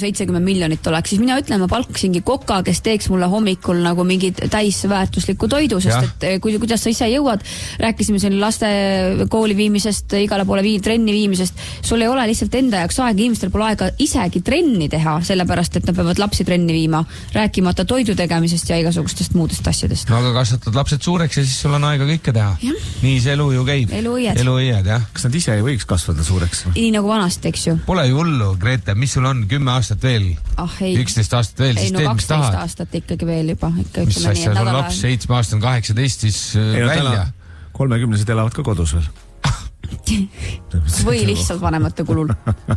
70 miljonit oleks, siis mina ütlen, ma palkasingi koka, kes teeks mulle hommikul nagu mingi täisväärtusliku toidu, sest et kuidas sa ise jõuad, rääkisime siin laste kooli viimisest, igale poole trenni viimisest, sul ei ole lihtsalt enda jaoks aega, inimestel pole aega isegi trenni teha, sellepärast, et nad peavad lapsi trenni viima, rääkimata toidu tegemisest ja igasugustest muudest asjadest. No aga kasvatad lapsed suureks ja siis sul on aega kõike teha. Ja. Nii see elu ju käib. Eluõied, jah. Kas nad ise ei võiks kasvada suureks? Nii nagu vanasti, eks ju. Pole ju hullu, Grete, mis sul on 10 aastat veel? 11 aastat veel, siis teed, mis tahad? 12 aastat ikkagi veel juba. Mis asja, sul laps 7 aastat on 18, siis välja. 30-sed elavad ka kodus veel. Või lihtsalt vanemate kulul.